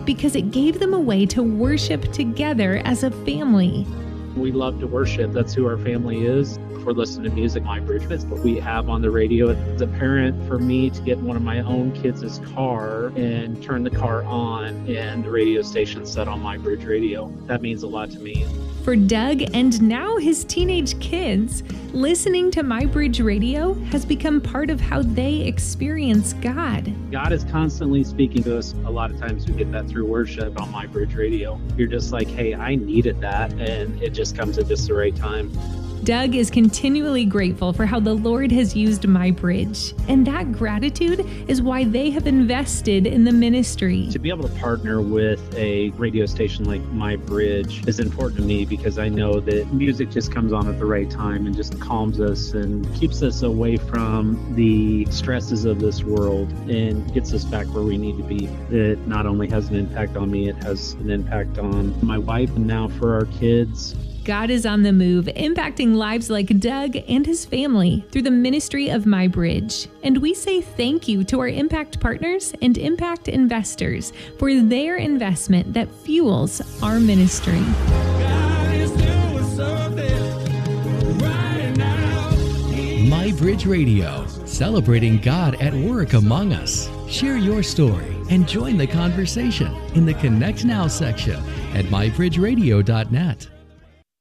because it gave them a way to worship together as a family. We love to worship. That's who our family is. If we're listening to music, MyBridge, that's what we have on the radio. As a parent, for me to get one of my own kids' car and turn the car on and the radio station set on MyBridge Radio, that means a lot to me. For Doug and now his teenage kids, listening to MyBridge Radio has become part of how they experience God. God is constantly speaking to us. A lot of times we get that through worship on MyBridge Radio. You're just like, hey, I needed that, and it just comes at just the right time. Doug is continually grateful for how the Lord has used MyBridge, and that gratitude is why they have invested in the ministry. To be able to partner with a radio station like MyBridge is important to me because I know that music just comes on at the right time and just calms us and keeps us away from the stresses of this world and gets us back where we need to be. It not only has an impact on me, it has an impact on my wife and now for our kids. God is on the move, impacting lives like Doug and his family through the ministry of MyBridge. And we say thank you to our impact partners and impact investors for their investment that fuels our ministry. God is doing something right now. MyBridge Radio, celebrating God at work among us. Share your story and join the conversation in the Connect Now section at mybridgeradio.net.